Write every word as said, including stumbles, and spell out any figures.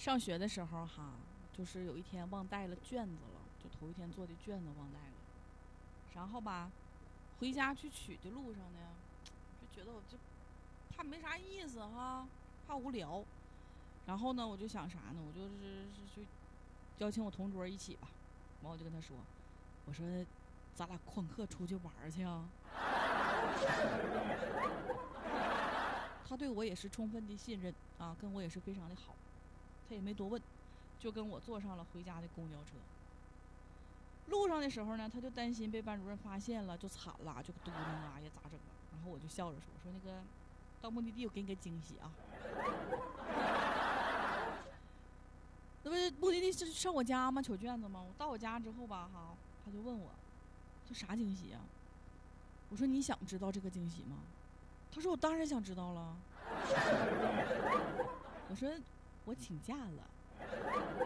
上学的时候哈，就是有一天忘带了卷子了，就头一天做的卷子忘带了。然后吧，回家去取的路上呢，就觉得我就怕没啥意思哈，怕无聊。然后呢，我就想啥呢？我就是是去邀请我同桌一起吧。完我就跟他说，我说咱俩旷课出去玩去啊。他对我也是充分的信任啊，跟我也是非常的好，他也没多问，就跟我坐上了回家的公交车。路上的时候呢，他就担心被班主任发现了，就惨了，就嘟囔啊，也咋整啊？然后我就笑着说：“说那个到目的地我给你个惊喜啊。”那不是目的地是上我家吗？取卷子吗？我到我家之后吧，哈，他就问我，这啥惊喜啊？我说你想知道这个惊喜吗？他说我当然想知道了。我说我请假了。